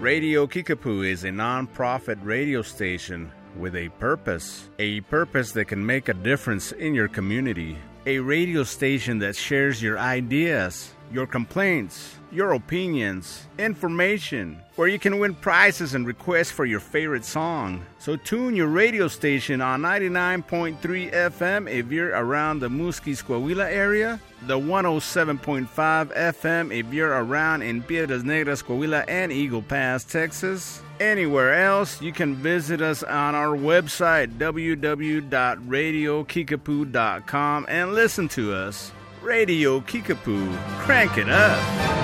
Radio Kickapoo is a non-profit radio station with a purpose that can make a difference in your community. A radio station that shares your ideas, your complaints, your opinions, information, where you can win prizes and requests for your favorite song. So tune your radio station on 99.3 FM if you're around the Musquis, Coahuila area, the 107.5 FM if you're around in Piedras Negras, Coahuila, and Eagle Pass, Texas. Anywhere else, you can visit us on our website, www.radiokickapoo.com, and listen to us. Radio Kickapoo, crank it up.